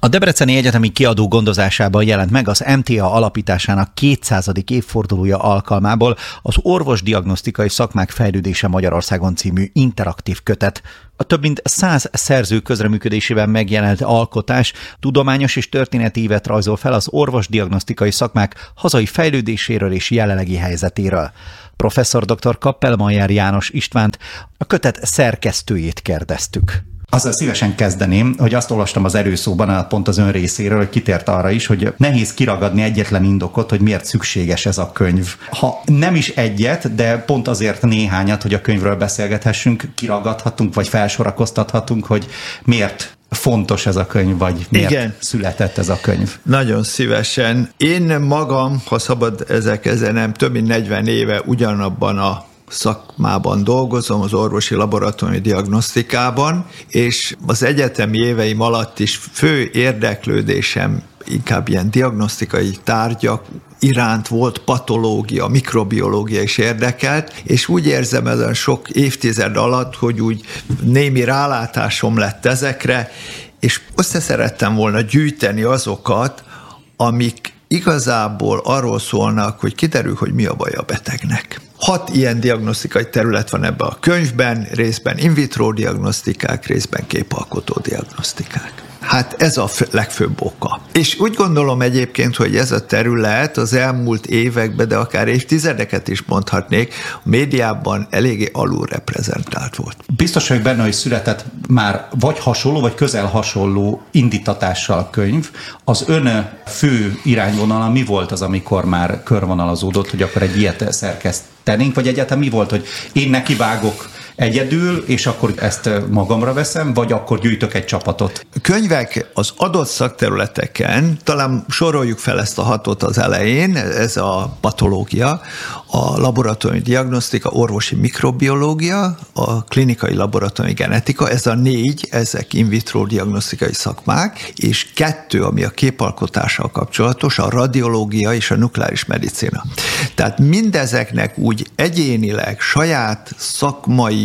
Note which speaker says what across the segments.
Speaker 1: A Debreceni Egyetemi Kiadó gondozásában jelent meg az MTA alapításának 200. évfordulója alkalmából az Orvosdiagnosztikai Szakmák fejlődése Magyarországon című interaktív kötet. A több mint 100 szerző közreműködésében megjelent alkotás tudományos és történeti ívet rajzol fel az orvosdiagnosztikai szakmák hazai fejlődéséről és jelenlegi helyzetéről. Professzor dr. Kappelmayer János Istvánt, a kötet szerkesztőjét kérdeztük. Azzal szívesen kezdeném, hogy azt olvastam az Erőszóban, pont az ön részéről, hogy kitért arra is, hogy nehéz kiragadni egyetlen indokot, hogy miért szükséges ez a könyv. Ha nem is egyet, de pont azért néhányat, hogy a könyvről beszélgethessünk, kiragadhatunk, vagy felsorakoztathatunk, hogy miért fontos ez a könyv, vagy miért született ez a könyv.
Speaker 2: Nagyon szívesen. Én magam, ha szabad ezzel kezdenem, több mint 40 éve ugyanabban a szakmában dolgozom, az orvosi laboratóriumi diagnosztikában, és az egyetemi éveim alatt is fő érdeklődésem inkább ilyen diagnosztikai tárgyak iránt volt, patológia, mikrobiológia is érdekelt, és úgy érzem ezen sok évtized alatt, hogy úgy némi rálátásom lett ezekre, és össze szerettem volna gyűjteni azokat, amik igazából arról szólnak, hogy kiderül, hogy mi a baj a betegnek. 6 ilyen diagnosztikai terület van ebben a könyvben, részben in vitro diagnosztikák, részben képalkotó diagnosztikák. Hát ez a legfőbb oka. És úgy gondolom egyébként, hogy ez a terület az elmúlt években, de akár évtizedeket is mondhatnék, a médiában eléggé alulreprezentált volt.
Speaker 1: Biztos vagyok benne, hogy született már vagy hasonló, vagy közel hasonló indítatással a könyv. Az ön fő irányvonala mi volt az, amikor már körvonalazódott, hogy akkor egy ilyet szerkesztenénk, vagy egyáltalán mi volt, hogy én nekivágok egyedül, és akkor ezt magamra veszem, vagy akkor gyűjtök egy csapatot?
Speaker 2: Könyvek az adott szakterületeken, talán soroljuk fel ezt a 6 az elején, ez a patológia, a laboratóriumi diagnosztika, orvosi mikrobiológia, a klinikai laboratóriumi genetika, ez a 4, ezek in vitro diagnosztikai szakmák, és 2, ami a képalkotással kapcsolatos, a radiológia és a nukleáris medicina. Tehát mindezeknek úgy egyénileg saját szakmai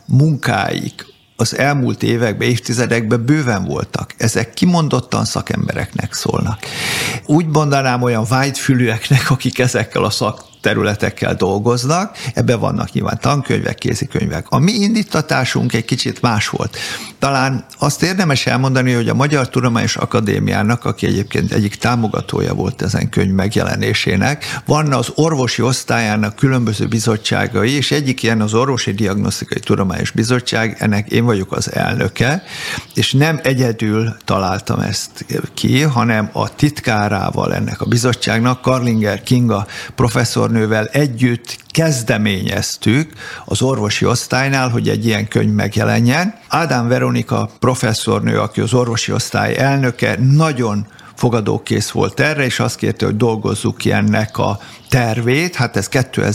Speaker 2: munkáik az elmúlt években, évtizedekben bőven voltak. Ezek kimondottan szakembereknek szólnak. Úgy mondanám olyan vágyfülűeknek, akik ezekkel a szakterületekkel dolgoznak, ebben vannak nyilván tankönyvek, kézikönyvek. A mi indítatásunk egy kicsit más volt. Talán azt érdemes elmondani, hogy a Magyar Tudományos Akadémiának, aki egyébként egyik támogatója volt ezen könyv megjelenésének, van az orvosi osztályának különböző bizottságai, és egyik ilyen az Orvosi Diagnosztikai Tudományos Bizottság, ennek én vagyok az elnöke, és nem egyedül találtam ezt ki, hanem a titkárával ennek a bizottságnak, Karlinger Kinga professzornővel együtt kezdeményeztük az orvosi osztálynál, hogy egy ilyen könyv megjelenjen. Ádám Veronika professzornő, aki az orvosi osztály elnöke, nagyon fogadókész volt erre, és azt kérte, hogy dolgozzuk ki ennek a tervét, hát ez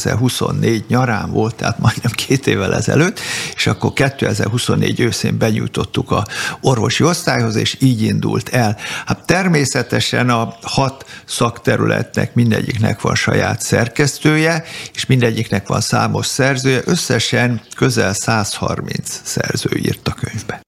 Speaker 2: 2024 nyarán volt, tehát majdnem 2 évvel ezelőtt, és akkor 2024 őszén benyújtottuk a orvosi osztályhoz, és így indult el. Hát természetesen a 6 szakterületnek mindegyiknek van saját szerkesztője, és mindegyiknek van számos szerzője, összesen közel 130 szerző írt a könyvbe.